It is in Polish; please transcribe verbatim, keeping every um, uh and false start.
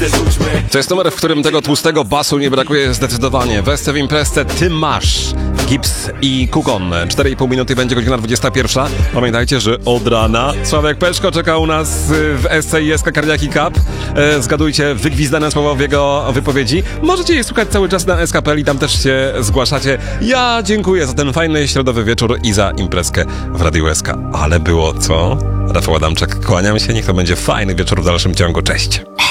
To jest numer, w którym tego tłustego basu nie brakuje zdecydowanie. Westy w imprezce Ty masz. Gips i Kukon. cztery i pół minuty będzie godzina dwudziesta pierwsza. Pamiętajcie, że od rana Sławek Peszko czeka u nas w S C I S K Cardiaki Cup. E, zgadujcie wygwizdane słowa w jego wypowiedzi. Możecie jej słuchać cały czas na S K P L i tam też się zgłaszacie. Ja dziękuję za ten fajny środowy wieczór i za imprezkę w Radiu S K. Ale było co? Rafał Adamczak, kłaniam się. Niech to będzie fajny wieczór w dalszym ciągu. Cześć.